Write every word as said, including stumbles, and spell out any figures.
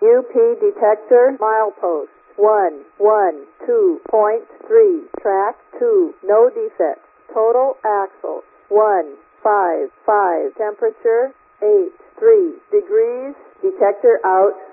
U P detector, milepost one one two point three, track two, no defects. Total axle one five five, temperature eight three degrees, detector out.